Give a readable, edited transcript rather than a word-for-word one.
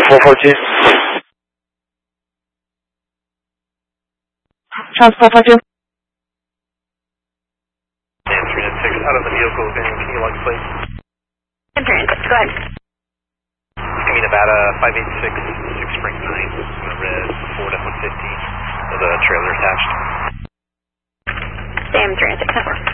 442. Transport 42. Sam Transit 6 out of the vehicle, can you log please? Sam Transit, go ahead. It's going to be Nevada 586 6 Spring 9, red Ford F-150 with a trailer attached. Sam Transit, 10-4.